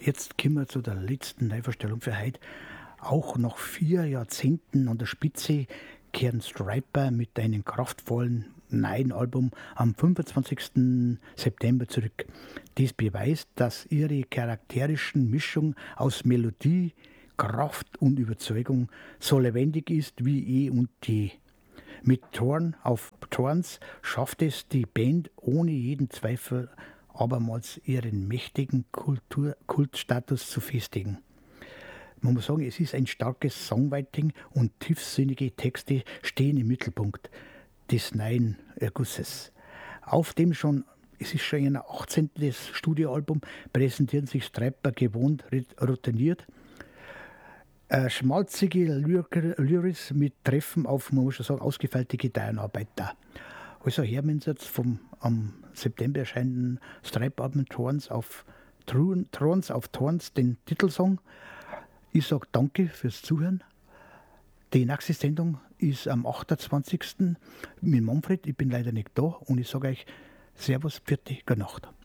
Jetzt kommen wir zu der letzten Neuvorstellung für heute. Auch nach 4 Jahrzehnten an der Spitze kehren Stryper mit einem kraftvollen neuen Album am 25. September zurück. Das beweist, dass ihre charakterischen Mischung aus Melodie, Kraft und Überzeugung so lebendig ist wie eh und je. Mit Thorns schafft es die Band ohne jeden Zweifel abermals ihren mächtigen Kultstatus zu festigen. Man muss sagen, es ist ein starkes Songwriting und tiefsinnige Texte stehen im Mittelpunkt des neuen Ergusses. Es ist schon ihr 18. Studioalbum, präsentieren sich Stryper gewohnt routiniert. Schmalzige Lyrics mit Treffen auf, man muss schon sagen, ausgefeilte Gitarrenarbeit da. Also hören wir uns jetzt vom am September erscheinenden Stryper-Album Thorns auf Thorns, den Titelsong. Ich sage danke fürs Zuhören. Die nächste Sendung ist am 28. mit Manfred. Ich bin leider nicht da und ich sage euch Servus, Pfiat, gute Nacht.